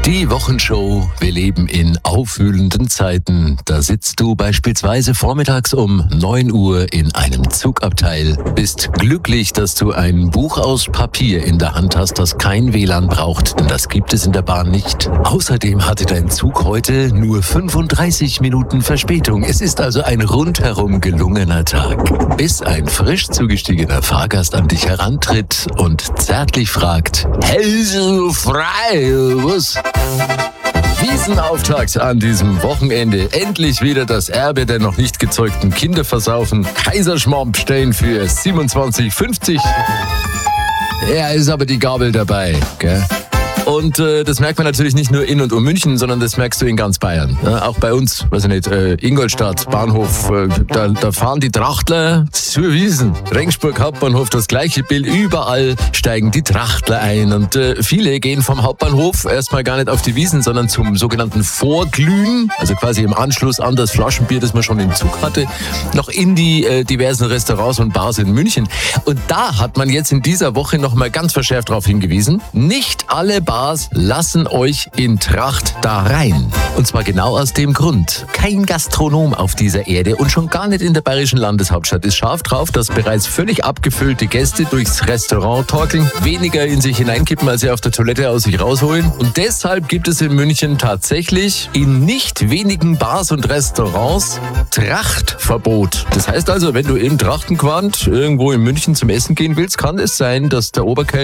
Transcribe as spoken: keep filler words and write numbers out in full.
Die Wochenshow. Wir leben in aufwühlenden Zeiten. Da sitzt du beispielsweise vormittags um neun Uhr in einem Zugabteil. Bist glücklich, dass du ein Buch aus Papier in der Hand hast, das kein W L A N braucht, denn das gibt es in der Bahn nicht. Außerdem hatte dein Zug heute nur fünfunddreißig Minuten Verspätung. Es ist also ein rundherum gelungener Tag. Bis ein frisch zugestiegener Fahrgast an dich herantritt und zärtlich fragt: Hältst du frei, was? Wiesenauftakt an diesem Wochenende. Endlich wieder das Erbe der noch nicht gezeugten Kinder versaufen. Kaiserschmarrn stellen für siebenundzwanzig fünfzig. Ja, ist aber die Gabel dabei, gell? Und äh, das merkt man natürlich nicht nur in und um München, sondern das merkst du in ganz Bayern. Ja, auch bei uns, weiß ich nicht, äh, Ingolstadt, Bahnhof, äh, da, da fahren die Trachtler zur Wiesn. Regensburg Hauptbahnhof, das gleiche Bild. Überall steigen die Trachtler ein. Und äh, viele gehen vom Hauptbahnhof erstmal gar nicht auf die Wiesn, sondern zum sogenannten Vorglühen. Also quasi im Anschluss an das Flaschenbier, das man schon im Zug hatte, noch in die äh, diversen Restaurants und Bars in München. Und da hat man jetzt in dieser Woche nochmal ganz verschärft darauf hingewiesen: Nicht alle Bars lassen euch in Tracht da rein. Und zwar genau aus dem Grund: Kein Gastronom auf dieser Erde und schon gar nicht in der bayerischen Landeshauptstadt ist scharf drauf, dass bereits völlig abgefüllte Gäste durchs Restaurant torkeln, weniger in sich hineinkippen, als sie auf der Toilette aus sich rausholen. Und deshalb gibt es in München tatsächlich in nicht wenigen Bars und Restaurants Trachtverbot. Das heißt also, wenn du im Trachtenquant irgendwo in München zum Essen gehen willst, kann es sein, dass der Oberkellner